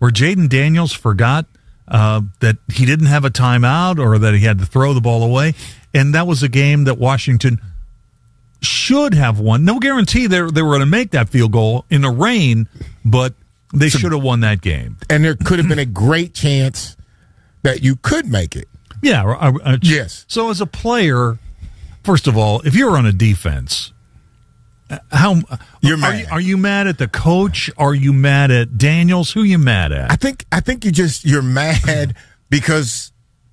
where Jaden Daniels forgot that he didn't have a timeout or that he had to throw the ball away, and that was a game that Washington should have won. No guarantee they were going to make that field goal in the rain, but they should have won that game. And there could have been a great chance that you could make it. Yeah. Yes. So as a player, first of all, if you're on a defense, how you're mad. Are you mad at the coach? Are you mad at Daniels? Who are you mad at? I think you're mad because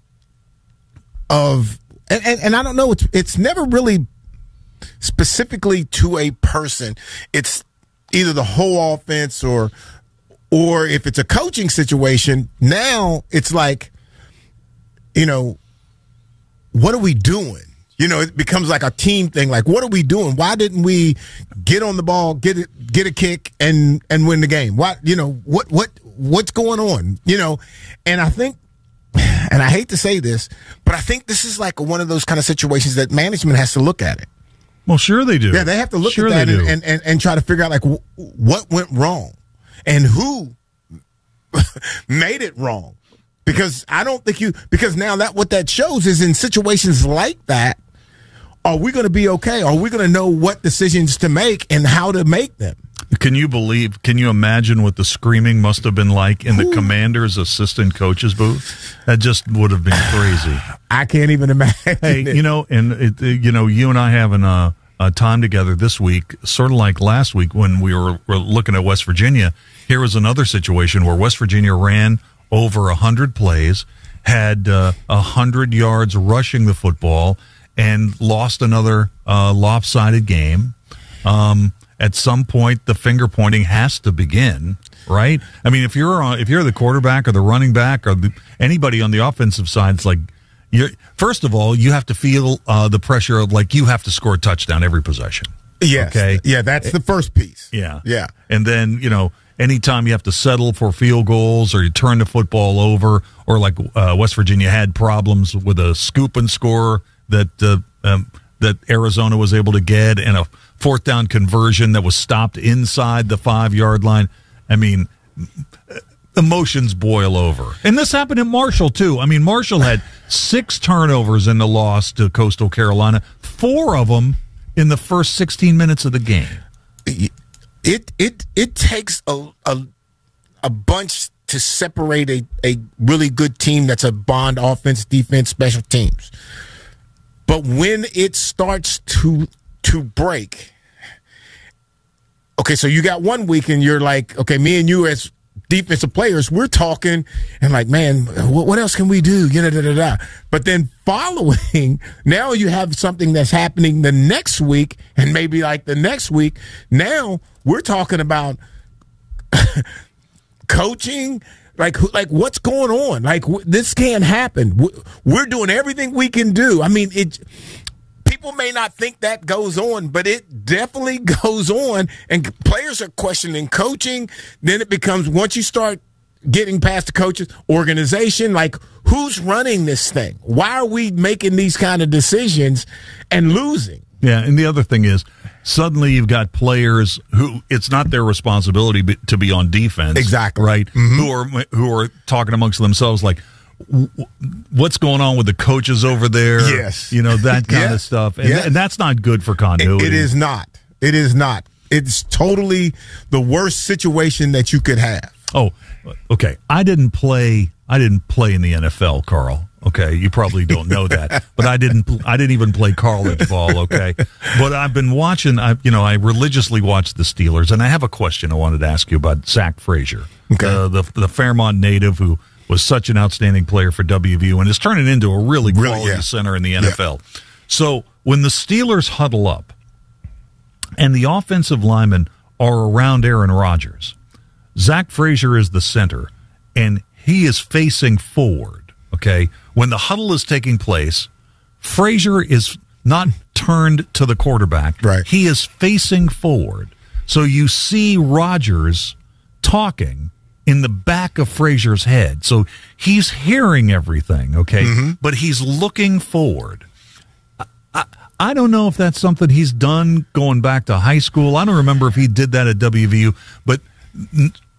of and I don't know. It's never really specifically to a person. It's either the whole offense or if it's a coaching situation. Now it's like, what are we doing? It becomes like a team thing. Like, what are we doing? Why didn't we get on the ball, get a kick, and win the game? What's going on? And I think, and I hate to say this, but I think this is like one of those kind of situations that management has to look at it. Well, sure they do. Yeah, they have to look at that and try to figure out like what went wrong and who made it wrong. Because I don't think because now what that shows is in situations like that, are we going to be okay? Are we going to know what decisions to make and how to make them? Can you imagine what the screaming must have been like in the Commanders' assistant coach's booth? That just would have been crazy. I can't even imagine. Hey, you and I having a time together this week, sort of like last week when we were looking at West Virginia. Here was another situation where West Virginia ran over 100 plays, had 100 yards rushing the football, and lost another lopsided game. At some point, the finger pointing has to begin, right? I mean, if you're the quarterback or the running back or anybody on the offensive side, it's like first of all, you have to feel the pressure of like you have to score a touchdown every possession. Yes. Okay. Yeah, that's the first piece. Yeah. Yeah. And then anytime you have to settle for field goals or you turn the football over, or like West Virginia had problems with a scoop and score that Arizona was able to get, and a fourth down conversion that was stopped inside the 5-yard line. I mean, emotions boil over. And this happened in Marshall, too. I mean, Marshall had 6 turnovers in the loss to Coastal Carolina, 4 of them in the first 16 minutes of the game. It takes a bunch to separate a really good team that's a bond offense, defense, special teams. But when it starts to break, okay, so you got one week and you're like, okay, me and you as defensive players, we're talking and like, man, what else can we do? But then following, now you have something that's happening the next week and maybe like the next week. Now we're talking about coaching. Like what's going on? Like this can't happen. We're doing everything we can do. I mean, people may not think that goes on, but it definitely goes on. And players are questioning coaching. Then it becomes, once you start getting past the coaches, organization, like who's running this thing? Why are we making these kind of decisions and losing? Yeah, and the other thing is, suddenly you've got players who it's not their responsibility to be on defense. Exactly. Right? Mm-hmm. Who are talking amongst themselves like, what's going on with the coaches over there? Yes. That kind of stuff. And that's not good for continuity. It is not. It is not. It's totally the worst situation that you could have. Oh, okay. I didn't play in the NFL, Carl. Okay, you probably don't know that, but I didn't even play college ball. Okay, but I've been watching. I religiously watch the Steelers, and I have a question I wanted to ask you about Zach Frazier, the Fairmont native who was such an outstanding player for WVU and is turning into a really quality center in the NFL. Yeah. So when the Steelers huddle up, and the offensive linemen are around Aaron Rodgers, Zach Frazier is the center, and he is facing forward. Okay, when the huddle is taking place, Frazier is not turned to the quarterback. Right. He is facing forward. So you see Rodgers talking in the back of Frazier's head. So he's hearing everything, okay? Mm-hmm. But he's looking forward. I don't know if that's something he's done going back to high school. I don't remember if he did that at WVU, but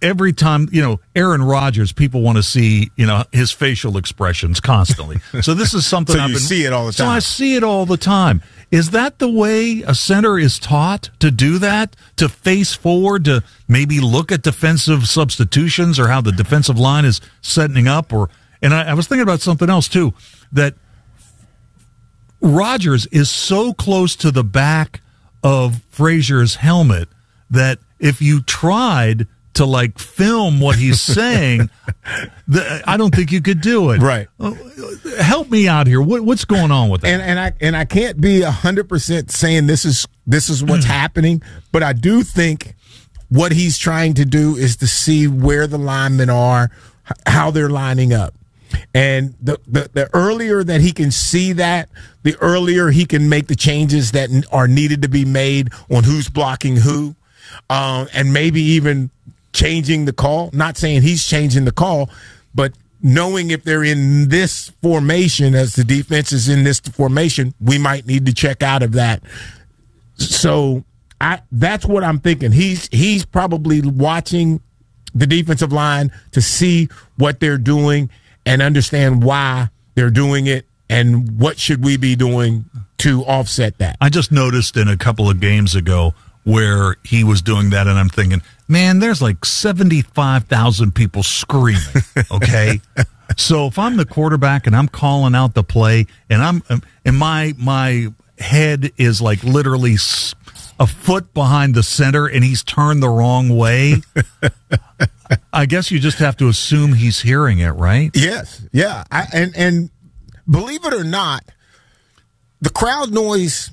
every time, Aaron Rodgers, people want to see, his facial expressions constantly. So this is something so you see it all the time. So I see it all the time. Is that the way a center is taught to do that? To face forward, to maybe look at defensive substitutions or how the defensive line is setting up? And I was thinking about something else, too, that Rodgers is so close to the back of Frazier's helmet that if you tried to film what he's saying, I don't think you could do it. Right. Help me out here. What's going on with that? And I can't be 100% saying this is what's happening, but I do think what he's trying to do is to see where the linemen are, how they're lining up. And the earlier that he can see that, the earlier he can make the changes that are needed to be made on who's blocking who, and maybe even changing the call. Not saying he's changing the call, but knowing if they're in this formation, as the defense is in this formation, we might need to check out of that. So that's what I'm thinking. He's probably watching the defensive line to see what they're doing and understand why they're doing it and what should we be doing to offset that. I just noticed in a couple of games ago where he was doing that, and I'm thinking, man, there's 75,000 people screaming, okay? So if I'm the quarterback and I'm calling out the play and my head is literally a foot behind the center and he's turned the wrong way, I guess you just have to assume he's hearing it, right? Yes. Yeah. And believe it or not, the crowd noise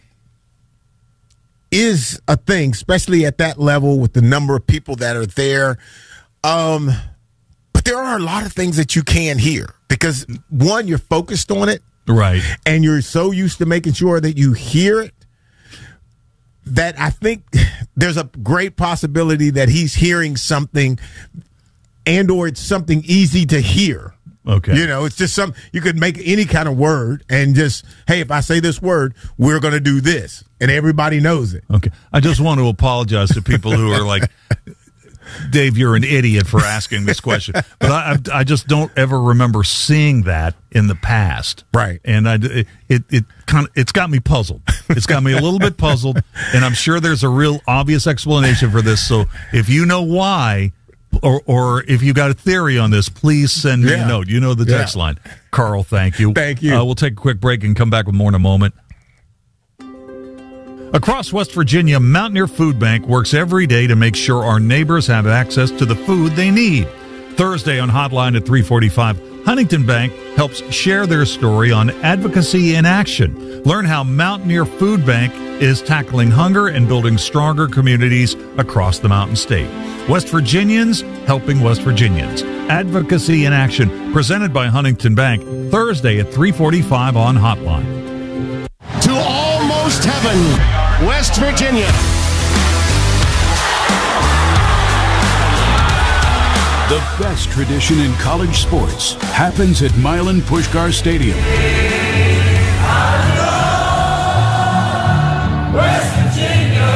is a thing, especially at that level with the number of people that are there. But there are a lot of things that you can't hear because, one, you're focused on it. Right. And you're so used to making sure that you hear it that I think there's a great possibility that he's hearing something and or it's something easy to hear. Okay. It's just you could make any kind of word and just, hey, if I say this word, we're going to do this. And everybody knows it. Okay. I just want to apologize to people who are like, Dave, you're an idiot for asking this question. But I just don't ever remember seeing that in the past. Right. And it's got me puzzled. It's got me a little bit puzzled. And I'm sure there's a real obvious explanation for this. So if you know why, or if you got a theory on this, please send me a note. You know the text line. Carl, thank you. Thank you. We'll take a quick break and come back with more in a moment. Across West Virginia, Mountaineer Food Bank works every day to make sure our neighbors have access to the food they need. Thursday on Hotline at 3:45, Huntington Bank helps share their story on advocacy in action. Learn how Mountaineer Food Bank is tackling hunger and building stronger communities across the Mountain State. West Virginians helping West Virginians. Advocacy in Action, presented by Huntington Bank, Thursday at 3:45 on Hotline. To almost heaven, West Virginia. The best tradition in college sports happens at Milan Puskar Stadium. West Virginia,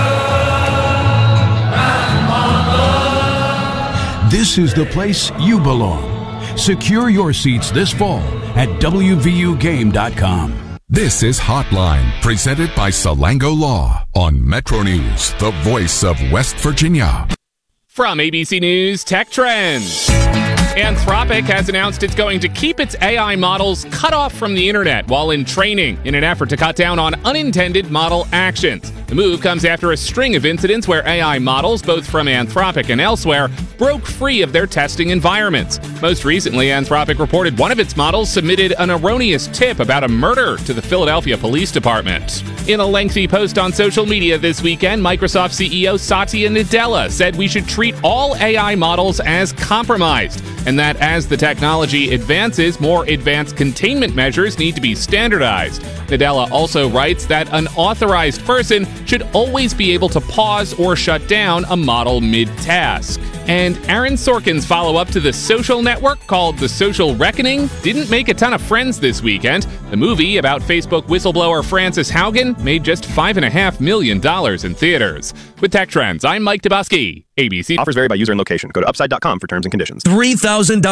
This is the place you belong. Secure your seats this fall at WVUGame.com. This is Hotline, presented by Salango Law on Metro News, the voice of West Virginia. From ABC News Tech Trends. Anthropic has announced it's going to keep its AI models cut off from the internet while in training in an effort to cut down on unintended model actions. The move comes after a string of incidents where AI models, both from Anthropic and elsewhere, broke free of their testing environments. Most recently, Anthropic reported one of its models submitted an erroneous tip about a murder to the Philadelphia Police Department. In a lengthy post on social media this weekend, Microsoft CEO Satya Nadella said we should treat all AI models as compromised, and that as the technology advances, more advanced containment measures need to be standardized. Nadella also writes that an authorized person should always be able to pause or shut down a model mid-task. And Aaron Sorkin's follow-up to The Social Network, called The Social Reckoning, didn't make a ton of friends this weekend. The movie about Facebook whistleblower Frances Haugen made just $5.5 million in theaters. With Tech Trends, I'm Mike Dubosky, ABC. Offers vary by user and location. Go to upside.com for terms and conditions. $3,000